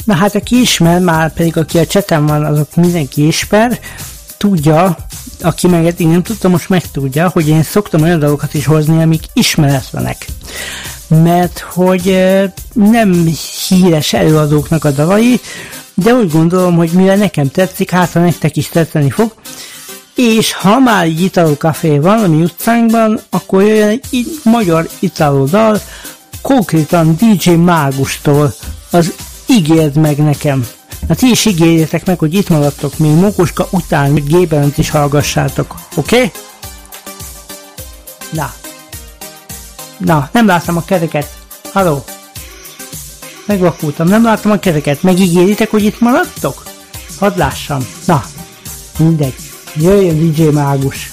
Na hát aki ismer, már pedig aki a chaten van, azok mindenki ismer, tudja, aki meg eddig nem tudta, most megtudja, hogy én szoktam olyan dolgokat is hozni, amik ismeretlenek. Mert hogy nem híres előadóknak a dalai, de úgy gondolom, hogy mivel nekem tetszik, hát ha nektek is tetszeni fog, és ha már egy Italo Café van a mi utcánkban, akkor jöjjön egy magyar Italo dal, konkrétan DJ Mágustól, az Ígérd meg nekem. Na ti is ígérjétek meg, hogy itt maradtok még Mókuska után, hogy Gébelent is hallgassátok, oké? Okay? Na, nem láttam a kereket. Halló? Megvakultam, nem láttam a kereket. Megígéritek, hogy itt maradtok? Hadd lássam. Na, mindegy. Jöjjön DJ Mágus.